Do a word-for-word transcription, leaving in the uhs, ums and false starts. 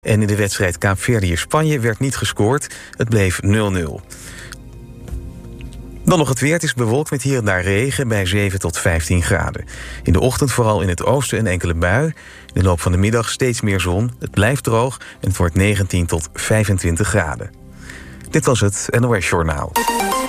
En in de wedstrijd Kaapverdië-Spanje werd niet gescoord. Het bleef nul nul. Dan nog het weer. Het is bewolkt met hier en daar regen bij zeven tot vijftien graden. In de ochtend vooral in het oosten een enkele bui. In de loop van de middag steeds meer zon. Het blijft droog en het wordt negentien tot vijfentwintig graden. Dit was het N O S Journaal.